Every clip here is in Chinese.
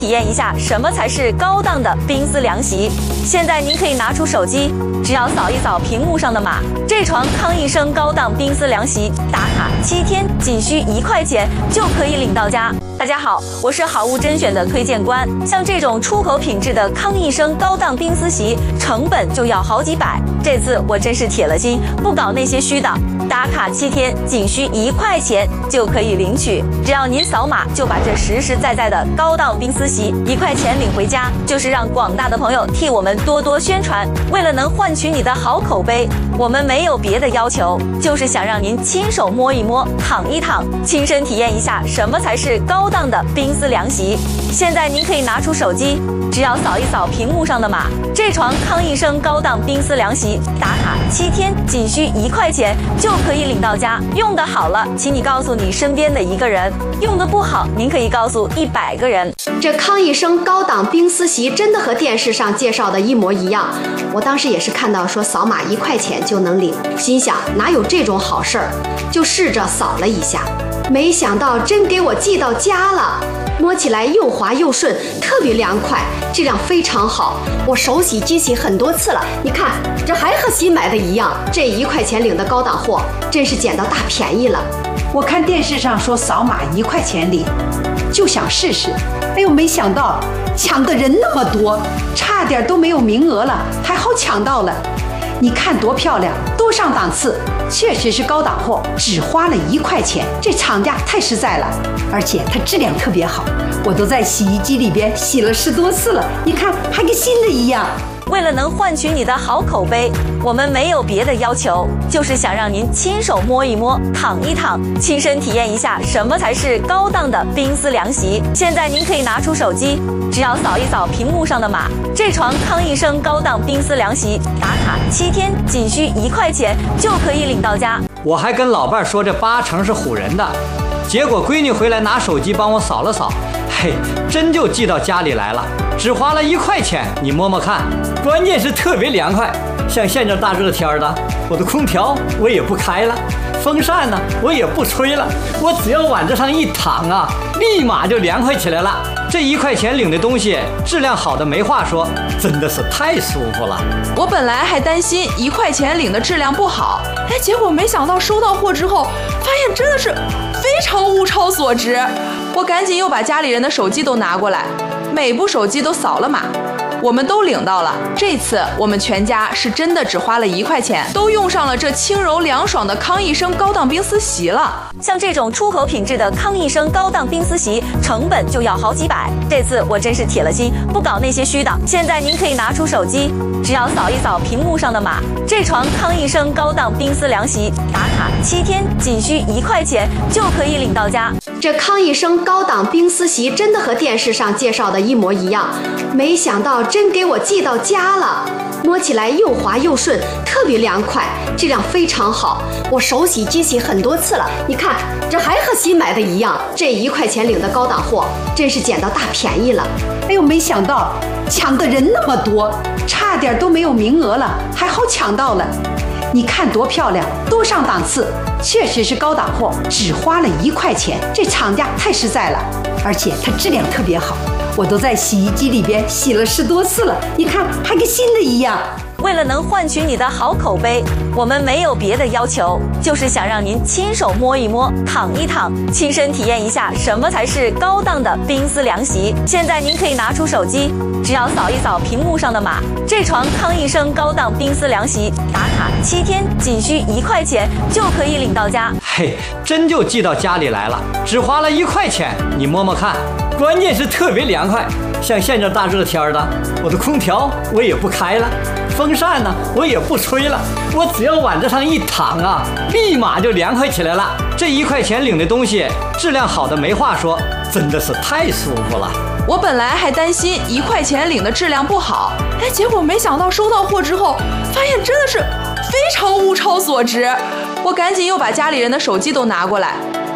体验一下什么才是高档的冰丝凉席。现在您可以拿出手机，只要扫一扫屏幕上的码，这床康益生高档冰丝凉席打卡7天，仅需1块钱就可以领到家。大家好，我是好物甄选的推荐官。像这种出口品质的康益生高档冰丝席，成本就要好几百。这次我真是铁了心，不搞那些虚的，打卡7天，仅需1块钱就可以领取。只要您扫码，就把这实实在在的高档冰丝席1块钱领回家，就是让广大的朋友替我们多多宣传。为了能换取你的好口碑，我们没有别的要求，就是想让您亲手摸一摸、躺一躺，亲身体验一下什么才是高档的冰丝凉席。现在您可以拿出手机，只要扫一扫屏幕上的码，这床康益生高档冰丝凉席打卡7天，仅需1块钱就可以领到家。用得好了，请你告诉你身边的1个人；用得不好，您可以告诉100个人。 这康益生高档冰丝席真的和电视上介绍的一模一样。我当时也是看到说扫码1块钱就能领，心想哪有这种好事儿，就试着扫了一下，没想到真给我寄到家了。摸起来又滑又顺，特别凉快，质量非常好。我手洗机洗很多次了，你看这还和新买的一样。这1块钱领的高档货，真是捡到大便宜了。 我看电视上说扫码1块钱领，就想试试。哎呦，没想到抢的人那么多，差点都没有名额了，还好抢到了。你看多漂亮，多上档次，确实是高档货，只花了1块钱，这厂家太实在了，而且它质量特别好，我都在洗衣机里边洗了10多次了，你看还跟新的一样。 为了能换取你的好口碑，我们没有别的要求，就是想让您亲手摸一摸、躺一躺，亲身体验一下什么才是高档的冰丝凉席。现在您可以拿出手机，只要扫一扫屏幕上的码，这床康益生高档冰丝凉席打卡7天，仅需1块钱就可以领到家。 我还跟老伴说这8成是唬人的，结果闺女回来拿手机帮我扫了扫，嘿，真就寄到家里来了，只花了1块钱，你摸摸看。关键是特别凉快，像现在大热天的，我的空调我也不开了，风扇呢我也不吹了，我只要往这上一躺啊，立马就凉快起来了。这1块钱领的东西质量好的没话说，真的是太舒服了。 我本来还担心1块钱领的质量不好，结果没想到收到货之后，发现真的是非常物超所值。我赶紧又把家里人的手机都拿过来，每部手机都扫了码，我们都领到了。这次我们全家是真的只花了1块钱，都用上了这轻柔凉爽的康益生高档冰丝席了。 像这种出口品质的康益生高档冰丝席，成本就要好几百。这次我真是铁了心，不搞那些虚的。现在您可以拿出手机，只要扫一扫屏幕上的码，这床康益生高档冰丝凉席打卡7天，仅需1块钱就可以领到家。 这康益生高档冰丝席真的和电视上介绍的一模一样，没想到真给我寄到家了。摸起来又滑又顺，特别凉快，质量非常好。我手洗机洗很多次了，你看这还和新买的一样。这1块钱领的高档货，真是捡到大便宜了。 哎呦，没想到抢的人那么多，差点都没有名额了，还好抢到了。你看多漂亮，多上档次，确实是高档货，只花了1块钱，这厂家太实在了，而且它质量特别好，我都在洗衣机里边洗了10多次了，你看还跟新的一样。 为了能换取你的好口碑，我们没有别的要求，就是想让您亲手摸一摸、躺一躺，亲身体验一下什么才是高档的冰丝凉席。现在您可以拿出手机，只要扫一扫屏幕上的码，这床康益生高档冰丝凉席打卡7天，仅需1块钱就可以领到家。 嘿，真就寄到家里来了，只花了1块钱，你摸摸看。关键是特别凉快，像现在大热天的，我的空调我也不开了，风扇呢我也不吹了，我只要往这上一躺啊，立马就凉快起来了。这1块钱领的东西质量好的没话说，真的是太舒服了。 我本来还担心1块钱领的质量不好，结果没想到收到货之后，发现真的是非常物超所值。我赶紧又把家里人的手机都拿过来，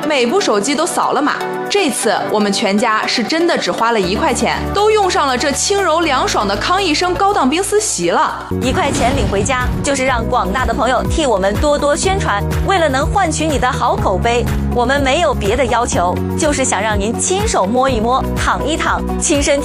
每部手机都扫了码。这次我们全家是真的只花了1块钱，都用上了这轻柔凉爽的康益生高档冰丝席了。 1块钱领回家，就是让广大的朋友替我们多多宣传。为了能换取你的好口碑，我们没有别的要求，就是想让您亲手摸一摸、躺一躺，亲身